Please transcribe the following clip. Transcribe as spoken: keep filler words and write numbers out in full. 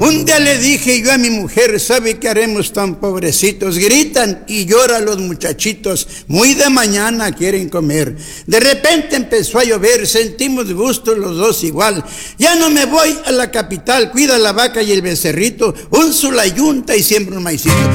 Un día le dije yo a mi mujer, ¿sabe qué haremos tan pobrecitos? Gritan y lloran los muchachitos, muy de mañana quieren comer. De repente empezó a llover, sentimos gusto los dos igual. Ya no me voy a la capital, cuida la vaca y el becerrito, unzo la yunta y siembro un maicito.